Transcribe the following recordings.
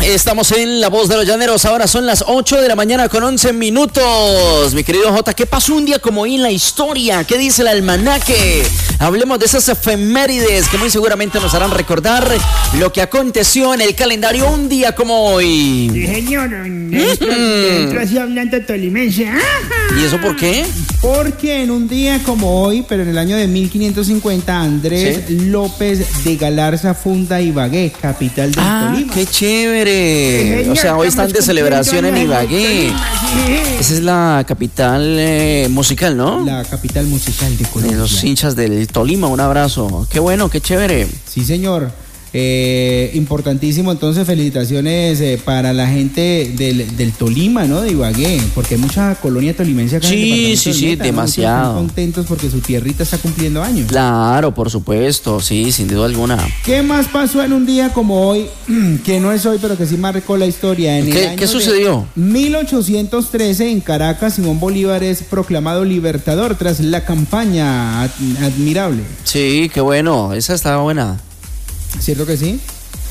Estamos en La Voz de los Llaneros, ahora son las 8 de la mañana con 11 minutos. Mi querido Jota, ¿qué pasó un día como hoy en la historia? ¿Qué dice el almanaque? Hablemos de esas efemérides que muy seguramente nos harán recordar lo que aconteció en el calendario un día como hoy. Sí, señor, dentro así hablando tolimense. ¿Y eso por qué? Porque en un día como hoy, pero en el año de 1550, Andrés López de Galarza funda Ibagué, capital del Tolima. ¡Qué chévere! O sea, hoy están de celebración en Ibagué. Esa es la capital musical, ¿no? La capital musical de Colombia. De los hinchas del Tolima, un abrazo. ¡Qué bueno, qué chévere! Sí, señor. Importantísimo, entonces felicitaciones para la gente del Tolima, ¿no? De Ibagué, porque hay mucha colonia tolimense acá en el departamento del Meta, demasiado. ¿no? Están contentos porque su tierrita está cumpliendo años. Claro, por supuesto, sí, sin duda alguna. ¿Qué más pasó en un día como hoy, que no es hoy, pero que sí marcó la historia? ¿Qué sucedió? 1813, en Caracas, Simón Bolívar es proclamado libertador tras la campaña admirable. Sí, qué bueno, esa estaba buena. ¿Cierto que sí?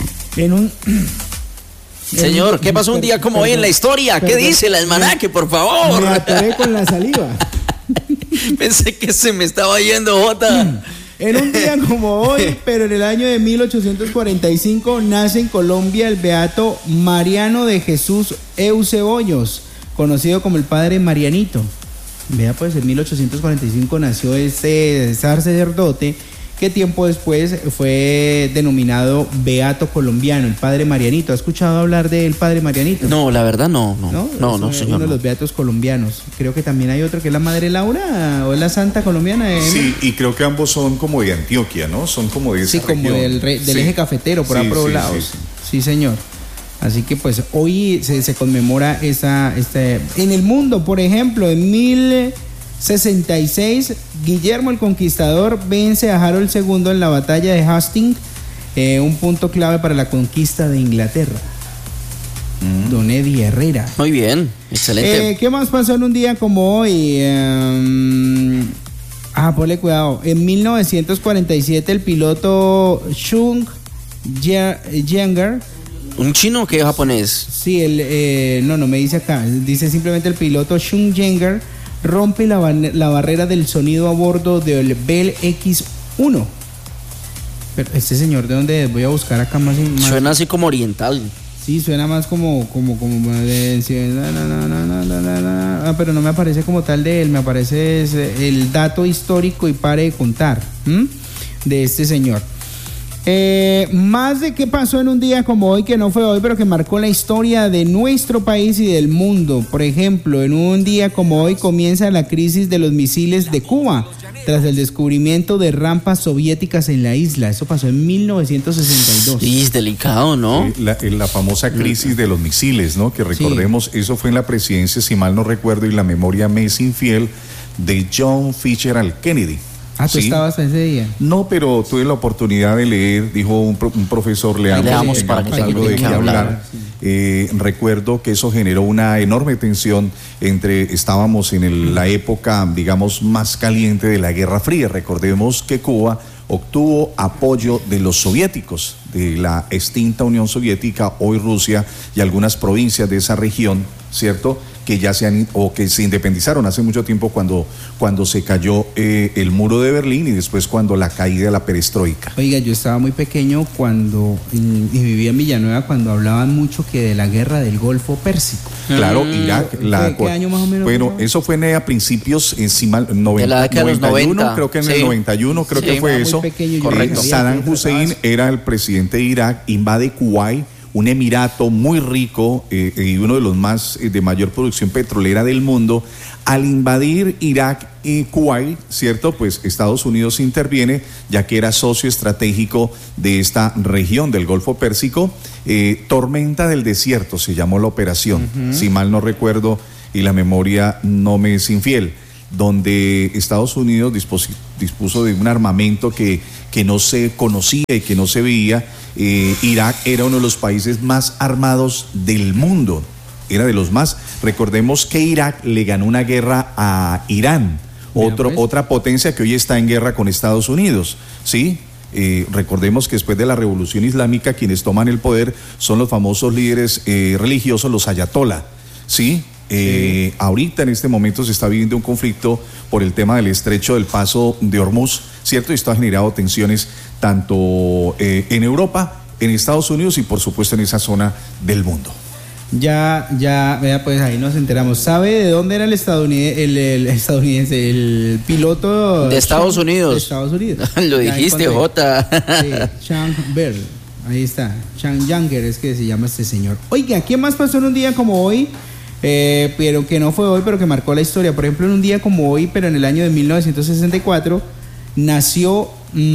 Señor, ¿qué pasó un día como hoy en la historia? ¿Qué dice el almanaque, por favor? Me atoré con la saliva. Pensé que se me estaba yendo, Jota. En un día como hoy, pero en el año de 1845, nace en Colombia el beato Mariano de Jesús Eusebollos, conocido como el Padre Marianito. Vea, pues en 1845 nació este sacerdote, que tiempo después fue denominado beato colombiano, el Padre Marianito. ¿Ha escuchado hablar del Padre Marianito? No, la verdad no, señor. Uno de los beatos colombianos. Creo que también hay otro que es la Madre Laura, o es la Santa colombiana. Sí, y creo que ambos son como de Antioquia, ¿no? Son como de esa región. Como del eje cafetero, por otros lados. Sí, señor. Así que pues hoy se conmemora en el mundo, por ejemplo, en 1066, Guillermo el Conquistador vence a Harold II en la batalla de Hastings, un punto clave para la conquista de Inglaterra. Don Eddie Herrera. Muy bien, excelente. ¿Qué más pasó en un día como hoy? Ponle cuidado. En 1947 el piloto Chung Jenger. ¿Un chino o qué japonés? Sí, no me dice acá. Dice simplemente el piloto Chung Jenger rompe la barrera del sonido a bordo del Bell X-1. Pero este señor, ¿de dónde es? Voy a buscar acá más. Suena así como oriental. Sí, suena más como pero no me aparece como tal de él, me aparece el dato histórico y pare de contar de este señor. Más de qué pasó en un día como hoy, que no fue hoy, pero que marcó la historia de nuestro país y del mundo. Por ejemplo, en un día como hoy comienza la crisis de los misiles de Cuba, tras el descubrimiento de rampas soviéticas en la isla. Eso pasó en 1962. Sí, es delicado, ¿no? La famosa crisis de los misiles, ¿no? Que recordemos, eso fue en la presidencia, si mal no recuerdo, y la memoria me es infiel, de John Fitzgerald Kennedy. ¿Tú estabas ese día? No, pero tuve la oportunidad de leer, dijo un profesor, leamos para que algo de qué hablar. Recuerdo que eso generó una enorme tensión estábamos en la época, digamos, más caliente de la Guerra Fría. Recordemos que Cuba obtuvo apoyo de los soviéticos, de la extinta Unión Soviética, hoy Rusia, y algunas provincias de esa región, ¿cierto?, que ya que se independizaron hace mucho tiempo cuando se cayó el muro de Berlín, y después cuando la caída de la perestroika. Oiga, yo estaba muy pequeño y vivía en Villanueva cuando hablaban mucho que de la guerra del Golfo Pérsico. Claro, Irak. ¿Qué año más o menos? Bueno, eso fue a principios, de la década de los 90. Creo que en el 91, creo que fue eso. Correcto. Saddam Hussein era el presidente de Irak, invade Kuwait, un emirato muy rico y uno de los más de mayor producción petrolera del mundo. Al invadir Irak y Kuwait, ¿cierto? Pues Estados Unidos interviene, ya que era socio estratégico de esta región del Golfo Pérsico. Tormenta del Desierto se llamó la operación, si mal no recuerdo y la memoria no me es infiel, donde Estados Unidos dispuso de un armamento que no se conocía y que no se veía. Irak era uno de los países más armados del mundo, era de los más. Recordemos que Irak le ganó una guerra a Irán, otra potencia que hoy está en guerra con Estados Unidos, ¿sí? Recordemos que después de la Revolución Islámica, quienes toman el poder son los famosos líderes religiosos, los ayatolá, ¿sí? Ahorita en este momento se está viviendo un conflicto por el tema del estrecho del Paso de Hormuz, ¿cierto? Y esto ha generado tensiones tanto en Europa, en Estados Unidos y por supuesto en esa zona del mundo. Ya, vea, pues ahí nos enteramos. ¿Sabe de dónde era el estadounidense, el piloto de Estados Unidos? De Estados Unidos. Lo dijiste, Jota. Sí, Chang Bell. Ahí está. Chang Younger es que se llama este señor. Oiga, ¿qué más pasó en un día como hoy? Pero que no fue hoy, pero que marcó la historia. Por ejemplo, en un día como hoy, pero en el año de 1964, nació,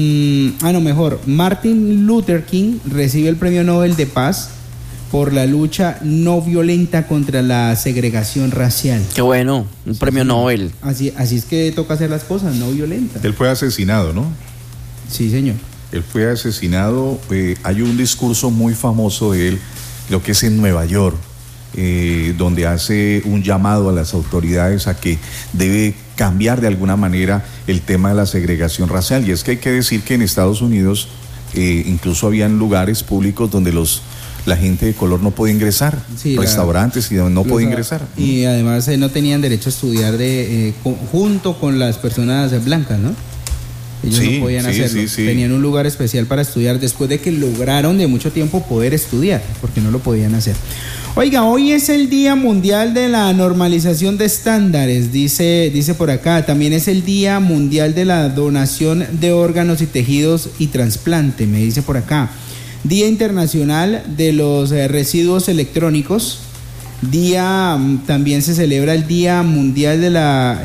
Martin Luther King recibe el Premio Nobel de Paz por la lucha no violenta contra la segregación racial. Qué bueno, un premio Nobel. Así es que toca hacer las cosas, no violentas. Él fue asesinado, ¿no? Sí, señor. Él fue asesinado, hay un discurso muy famoso de él, lo que es en Nueva York, donde hace un llamado a las autoridades a que debe cambiar de alguna manera el tema de la segregación racial. Y es que hay que decir que en Estados Unidos incluso habían lugares públicos donde la gente de color no podía ingresar, sí, restaurantes y no podía ingresar. Y además no tenían derecho a estudiar junto con las personas blancas, ¿no? Ellos no podían hacerlo. Sí. Tenían un lugar especial para estudiar después de que lograron de mucho tiempo poder estudiar, porque no lo podían hacer. Oiga, hoy es el Día Mundial de la Normalización de Estándares, dice por acá. También es el Día Mundial de la Donación de Órganos y Tejidos y Trasplante, me dice por acá. Día Internacional de los Residuos Electrónicos. También se celebra el Día Mundial de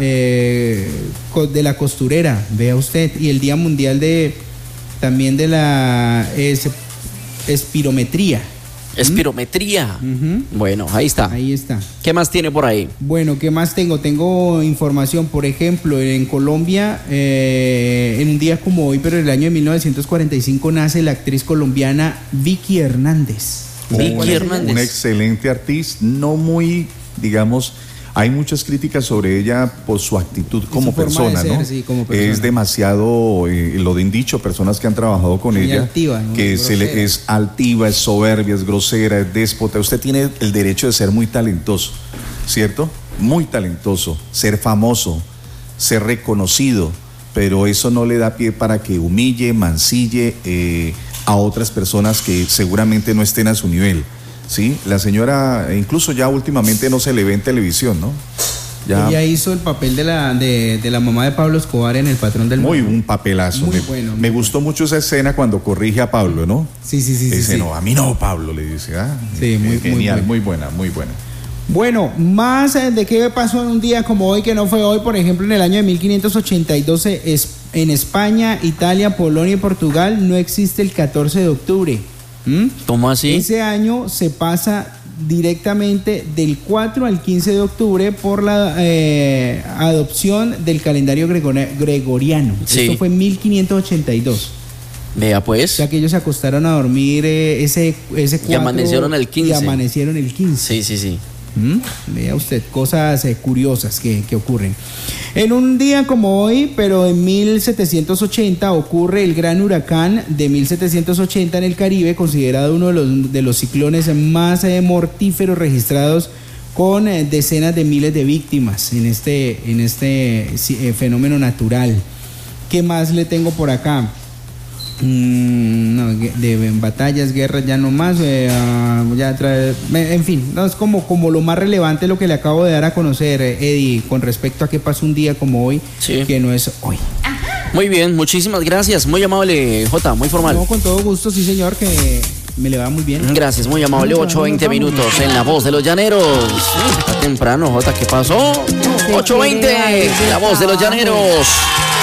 la Costurera, vea usted, y el Día Mundial también de la espirometría. Espirometría. Bueno, ahí está. Ahí está. ¿Qué más tiene por ahí? Bueno, ¿qué más tengo? Tengo información, por ejemplo, en Colombia, en un día como hoy, pero en el año de 1945, nace la actriz colombiana Vicky Hernández. Una excelente artista, no muy, digamos, hay muchas críticas sobre ella por su actitud como persona, ¿no? Sí, como persona. Es demasiado, lo de dicho, personas que han trabajado con muy ella, altiva, que es altiva, es soberbia, es grosera, es déspota. Usted tiene el derecho de ser muy talentoso, ¿cierto? Muy talentoso, ser famoso, ser reconocido, pero eso no le da pie para que humille, mancille a otras personas que seguramente no estén a su nivel. Sí, la señora incluso ya últimamente no se le ve en televisión, ¿no? Ella hizo el papel de la mamá de Pablo Escobar en El Patrón del Mundo. Un papelazo. Muy bueno. Me gustó mucho esa escena cuando corrige a Pablo, ¿no? Sí. Dice, no, a mí no, Pablo, le dice. Sí, muy genial, muy buena. Bueno, más de qué pasó en un día como hoy, que no fue hoy, por ejemplo, en el año de 1582 en España, Italia, Polonia y Portugal no existe el 14 de octubre. ¿Cómo así? Ese año se pasa directamente del 4 al 15 de octubre por la adopción del calendario gregoriano. Sí. Esto fue en 1582. Vea pues. O sea que ellos se acostaron a dormir ese 4 y amanecieron el 15. Y amanecieron el 15. Sí. Vea usted, cosas curiosas que ocurren. En un día como hoy, pero en 1780, ocurre el gran huracán de 1780 en el Caribe, considerado uno de los ciclones más mortíferos registrados, con decenas de miles de víctimas en este fenómeno natural. ¿Qué más le tengo por acá? No, de batallas, guerras ya no más, en fin, no, es como lo más relevante lo que le acabo de dar a conocer, Eddie, con respecto a qué pasó un día como hoy, sí, que no es hoy. Muy bien, muchísimas gracias, muy amable, Jota, muy formal. No, con todo gusto, sí señor, que me le va muy bien. Gracias, muy amable. 8:20 minutos en La Voz de los Llaneros. Está temprano, Jota, ¿qué pasó? 8:20, La Voz de los Llaneros.